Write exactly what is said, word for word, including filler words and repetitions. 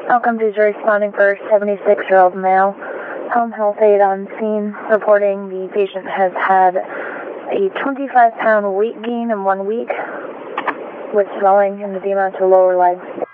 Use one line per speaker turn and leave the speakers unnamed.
Outcomes is responding for a seventy-six-year-old male. Home health aide on scene reporting the patient has had a twenty-five pound weight gain in one week with swelling and edema to lower legs.